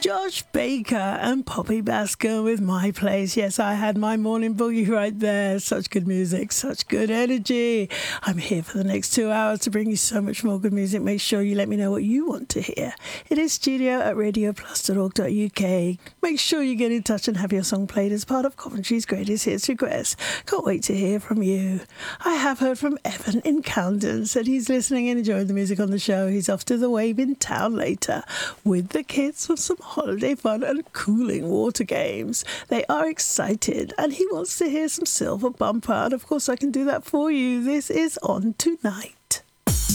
Josh Baker and Poppy Basker with My Place. Yes, I had my morning boogie right there. Such good music, such good energy. I'm here for the next 2 hours to bring you so much more good music. Make sure you let me know what you want to hear. It is studio@radioplus.org.uk. Make sure you get in touch and have your song played as part of Coventry's Greatest Hits requests. Can't wait to hear from you. I have heard from Evan in Camden. Said he's listening and enjoying the music on the show. He's off to the Wave in town later with the kids for some holiday fun and cooling water games. They are excited and he wants to hear some Silver Bumper, and of course I can do that for you. This is On Tonight.